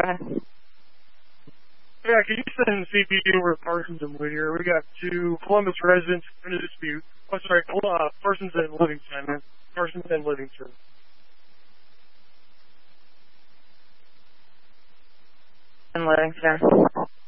Yeah, can you send CPD over to Parsons and Whittier? We got two Columbus residents in a dispute. Oh, sorry, Parsons and Livingston. Parsons and Livingston. And Livingston.